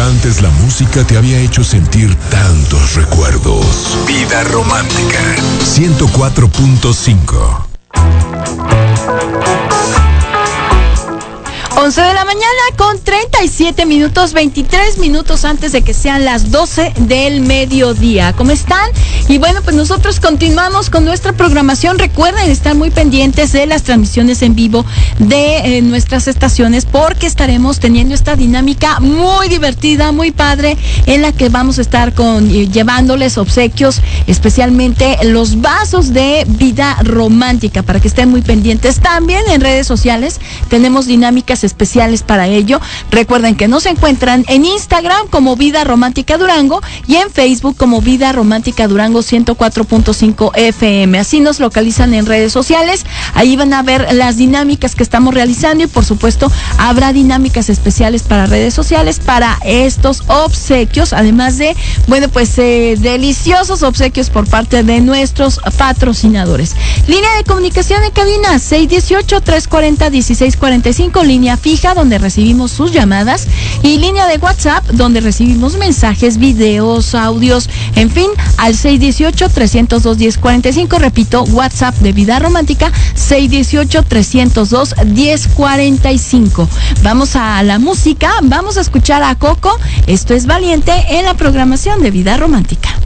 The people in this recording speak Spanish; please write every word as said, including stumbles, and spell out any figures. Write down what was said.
Nunca antes la música te había hecho sentir tantos recuerdos. Vida Romántica. ciento cuatro punto cinco. once de la mañana con treinta y siete minutos, veintitrés minutos antes de que sean las doce del mediodía. ¿Cómo están? Y bueno, pues nosotros continuamos con nuestra programación. Recuerden estar muy pendientes de las transmisiones en vivo de eh, nuestras estaciones, porque estaremos teniendo esta dinámica muy divertida, muy padre, en la que vamos a estar con eh, llevándoles obsequios, especialmente los vasos de Vida Romántica, para que estén muy pendientes. También en redes sociales tenemos dinámicas especiales para ello. Recuerden que nos encuentran en Instagram como Vida Romántica Durango y en Facebook como Vida Romántica Durango ciento cuatro punto cinco F M. Así nos localizan en redes sociales. Ahí van a ver las dinámicas que estamos realizando y por supuesto habrá dinámicas especiales para redes sociales para estos obsequios, además de, bueno, pues eh, deliciosos obsequios por parte de nuestros patrocinadores. Línea de comunicación en cabina seis dieciocho, trescientos cuarenta, dieciséis cuarenta y cinco, línea fija donde recibimos sus llamadas, y línea de WhatsApp donde recibimos mensajes, videos, audios, en fin, al seis dieciocho, trescientos dos, diez cuarenta y cinco. Repito, WhatsApp de Vida Romántica seis dieciocho, trescientos dos, diez cuarenta y cinco. Vamos a la música, vamos a escuchar a Coco. Esto es Valiente en la programación de Vida Romántica.